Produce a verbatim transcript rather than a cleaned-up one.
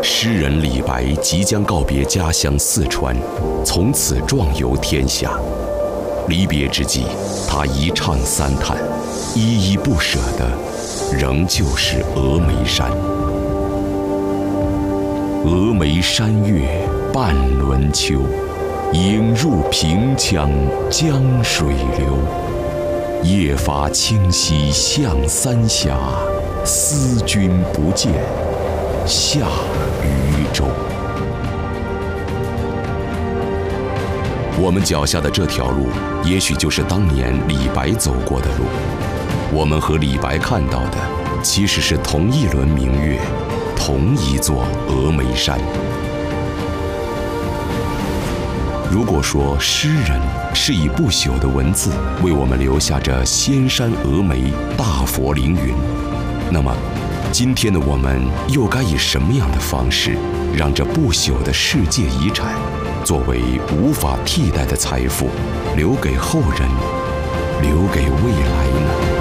诗人李白即将告别家乡四川，从此壮游天下。离别之际，他一唱三叹，依依不舍的，仍旧是峨眉山。峨眉山月半轮秋，影入平羌江水流。夜发清溪向三峡，思君不见下渝州。我们脚下的这条路，也许就是当年李白走过的路。我们和李白看到的，其实是同一轮明月，同一座峨眉山。如果说诗人是以不朽的文字为我们留下着仙山峨眉、大佛凌云，那么今天的我们又该以什么样的方式，让这不朽的世界遗产作为无法替代的财富，留给后人，留给未来呢？